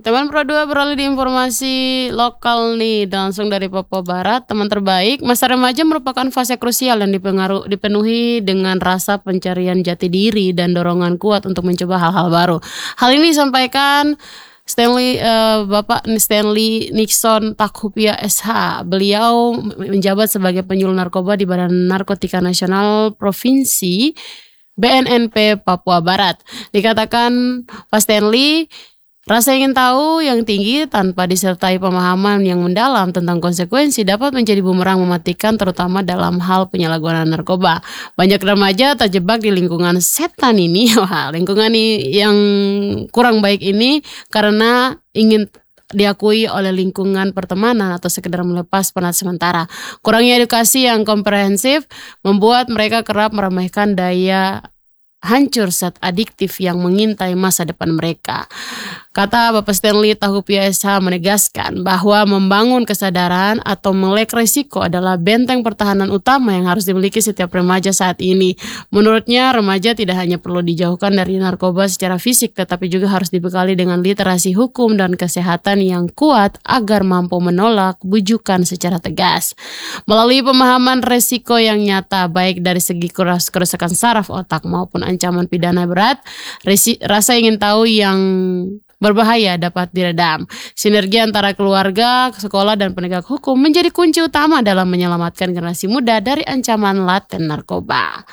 Teman Pro 2 beralih di informasi lokal nih, langsung dari Papua Barat. Teman terbaik, masa remaja merupakan fase krusial yang dipenuhi dengan rasa pencarian jati diri dan dorongan kuat untuk mencoba hal-hal baru. Hal ini disampaikan Bapak Stanley Nixon Takhupia SH. Beliau menjabat sebagai penyuluh narkoba di Badan Narkotika Nasional Provinsi BNNP Papua Barat. Dikatakan Pak Stanley, rasa ingin tahu yang tinggi tanpa disertai pemahaman yang mendalam tentang konsekuensi dapat menjadi bumerang mematikan, terutama dalam hal penyalahgunaan narkoba. Banyak remaja terjebak di lingkungan setan ini. Wah, lingkungan yang kurang baik ini karena ingin diakui oleh lingkungan pertemanan atau sekedar melepas penat sementara. Kurangnya edukasi yang komprehensif membuat mereka kerap meremehkan daya hancur zat adiktif yang mengintai masa depan mereka. Kata Bapak Stanley Tahupia SH menegaskan bahwa membangun kesadaran atau melek resiko adalah benteng pertahanan utama yang harus dimiliki setiap remaja saat ini. Menurutnya, remaja tidak hanya perlu dijauhkan dari narkoba secara fisik, tetapi juga harus dibekali dengan literasi hukum dan kesehatan yang kuat agar mampu menolak bujukan secara tegas. Melalui pemahaman resiko yang nyata, baik dari segi kerusakan saraf otak maupun ancaman pidana berat, rasa ingin tahu yang berbahaya dapat diredam. Sinergi antara keluarga, sekolah, dan penegak hukum menjadi kunci utama dalam menyelamatkan generasi muda dari ancaman laten narkoba.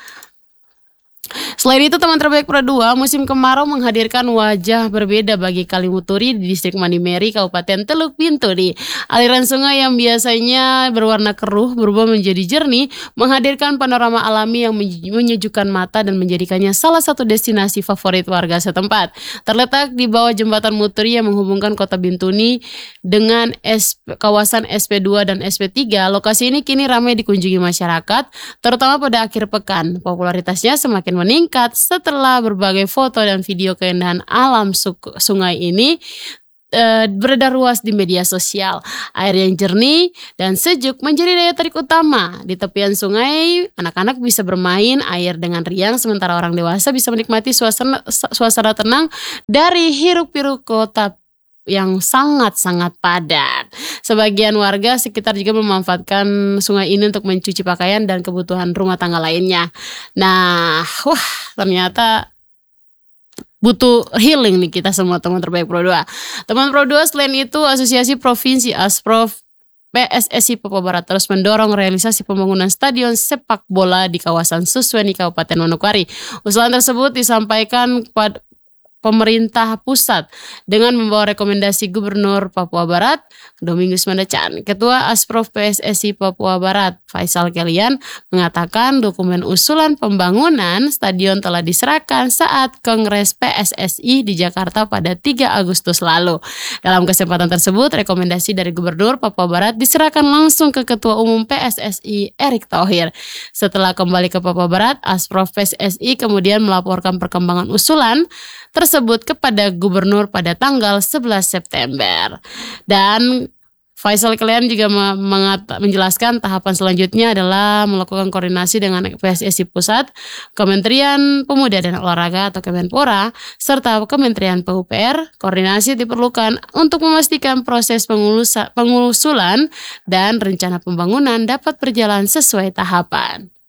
Selain itu, teman terbaik Pro 2, musim kemarau menghadirkan wajah berbeda bagi Kalimuturi di distrik Mandimeri, Kabupaten Teluk Bintuni. Aliran sungai yang biasanya berwarna keruh berubah menjadi jernih, menghadirkan panorama alami yang menyejukkan mata dan menjadikannya salah satu destinasi favorit warga setempat. Terletak di bawah jembatan Muturi yang menghubungkan kota Bintuni dengan kawasan SP2 dan SP3, lokasi ini kini ramai dikunjungi masyarakat, terutama pada akhir pekan. Popularitasnya semakin meningkat setelah berbagai foto dan video keindahan alam sungai ini beredar luas di media sosial. Air yang jernih dan sejuk menjadi daya tarik utama. Di tepian sungai, anak-anak bisa bermain air dengan riang, sementara orang dewasa bisa menikmati suasana tenang dari hiruk-pikuk kota yang sangat-sangat padat. Sebagian warga sekitar juga memanfaatkan sungai ini untuk mencuci pakaian dan kebutuhan rumah tangga lainnya. Nah, ternyata butuh healing nih kita semua, teman terbaik Pro 2. Teman Pro 2, selain itu Asosiasi Provinsi Asprof PSSI Papua Barat terus mendorong realisasi pembangunan stadion sepak bola di kawasan Susweni, Kabupaten Manokwari. Usulan tersebut disampaikan kepada pemerintah pusat dengan membawa rekomendasi Gubernur Papua Barat Domingus Mandacan. Ketua Asprof PSSI Papua Barat Faisal Kelian mengatakan dokumen usulan pembangunan stadion telah diserahkan saat Kongres PSSI di Jakarta pada 3 Agustus lalu. Dalam kesempatan tersebut, rekomendasi dari Gubernur Papua Barat diserahkan langsung ke Ketua Umum PSSI Erick Thohir. Setelah kembali ke Papua Barat, Asprof PSSI kemudian melaporkan perkembangan usulan tersebut kepada Gubernur pada tanggal 11 September. Dan Faisal Kelian juga menjelaskan tahapan selanjutnya adalah melakukan koordinasi dengan PSSI Pusat, Kementerian Pemuda dan Olahraga atau Kemenpora, serta Kementerian PUPR. Koordinasi diperlukan untuk memastikan proses pengusulan dan rencana pembangunan dapat berjalan sesuai tahapan.